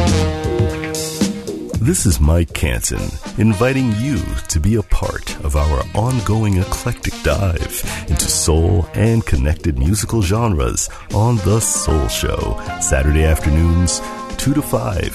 This is Mike Canton, inviting you to be a part of our ongoing eclectic dive into soul and connected musical genres on The Soul Show, Saturday afternoons, 2 to 5